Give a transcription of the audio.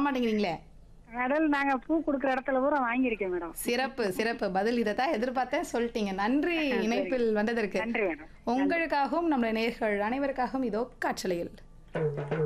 மாட்டேங்கிறீங்களே. Medal நாங்க பூ குடுக்குற இடத்துல பூரா வாங்கியிருக்கேன் மேடம். சிறப்பு, சிறப்பு. பதில் இதைத்தான் எதிர்பார்த்தேன், சொல்லிட்டீங்க. நன்றி சரி. இணைப்பில் வந்ததற்கு. நன்றி மேடம். உங்களுக்காகவும் நம்முடைய நேயர்கள் அனைவருக்காகவும் இதோ காற்றலையில்.